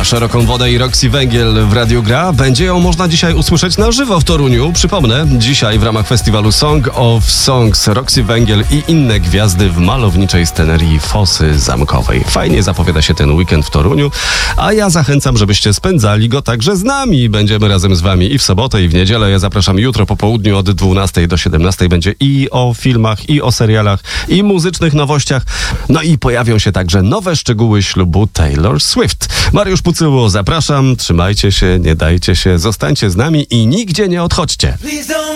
Na szeroką wodę i Roxy Węgiel w Radiu Gra. Będzie ją można dzisiaj usłyszeć na żywo w Toruniu. Przypomnę, dzisiaj w ramach festiwalu Song of Songs Roxy Węgiel i inne gwiazdy w malowniczej scenerii Fosy Zamkowej. Fajnie zapowiada się ten weekend w Toruniu, a ja zachęcam, żebyście spędzali go także z nami. Będziemy razem z wami i w sobotę, i w niedzielę. Ja zapraszam jutro po południu od 12 do 17. Będzie i o filmach, i o serialach, i muzycznych nowościach. No i pojawią się także nowe szczegóły ślubu Taylor Swift. Mariusz Pucyło, zapraszam. Trzymajcie się, nie dajcie się, zostańcie z nami i nigdzie nie odchodźcie.